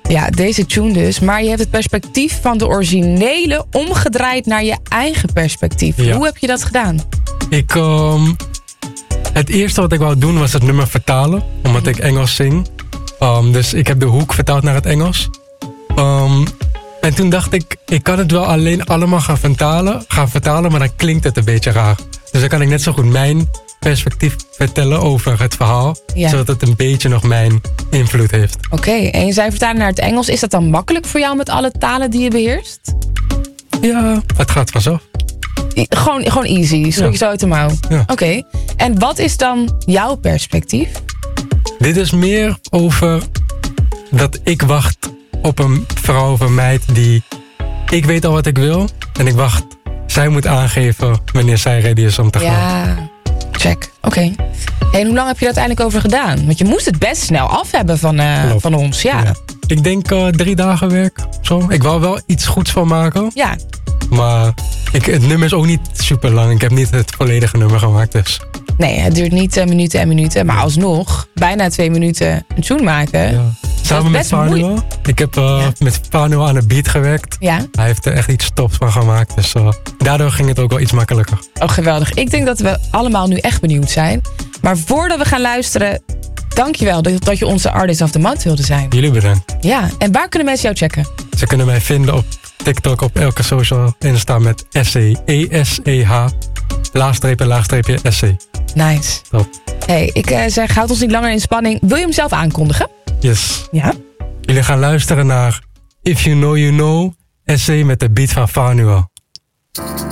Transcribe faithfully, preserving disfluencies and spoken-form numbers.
Ja, deze tune dus. Maar je hebt het perspectief van de originele omgedraaid naar je eigen perspectief. Ja. Hoe heb je dat gedaan? Ik, um, het eerste wat ik wou doen was het nummer vertalen. Omdat ik Engels zing. Um, dus ik heb de hoek vertaald naar het Engels. Um, en toen dacht ik, ik kan het wel alleen allemaal gaan vertalen, gaan vertalen, maar dan klinkt het een beetje raar. Dus dan kan ik net zo goed mijn perspectief vertellen over het verhaal. Ja. Zodat het een beetje nog mijn invloed heeft. Oké, okay, en je zei vertalen naar het Engels. Is dat dan makkelijk voor jou met alle talen die je beheerst? Ja, het gaat vanzelf. I- gewoon, gewoon easy, schrik je zo uit de mouw. Ja. Oké, okay. En wat is dan jouw perspectief? Dit is meer over dat ik wacht op een vrouw of een meid die... Ik weet al wat ik wil en ik wacht. Zij moet aangeven wanneer zij ready is om te gaan. Ja, check. Oké. Okay. En hoe lang heb je er uiteindelijk over gedaan? Want je moest het best snel af hebben van, uh, van ons. Ja. Ja. Ik denk uh, drie dagen werk. Zo. Ik wou wel iets goeds van maken. Ja. Maar ik, het nummer is ook niet super lang. Ik heb niet het volledige nummer gemaakt. Dus. Nee, het duurt niet uh, minuten en minuten. Maar alsnog, bijna twee minuten een tune maken. Ja. Samen met Fanuel. Ik heb uh, ja. met Fanuel aan de beat gewerkt. Ja. Hij heeft er echt iets tops van gemaakt. Dus uh, daardoor ging het ook wel iets makkelijker. Oh, geweldig. Ik denk dat we allemaal nu echt benieuwd zijn. Maar voordat we gaan luisteren, dankjewel dat, dat je onze Artist of the Month wilde zijn. Jullie bedankt. Ja, en waar kunnen mensen jou checken? Ze kunnen mij vinden op TikTok, op elke social Insta met S C. E S E H. Laagstreepje, laagstreepje, S C. Nice. Top. Hey, ik uh, zeg, houd ons niet langer in spanning. Wil je hem zelf aankondigen? Yes. Ja? Jullie gaan luisteren naar If You Know You Know, S C met de beat van Fanuel.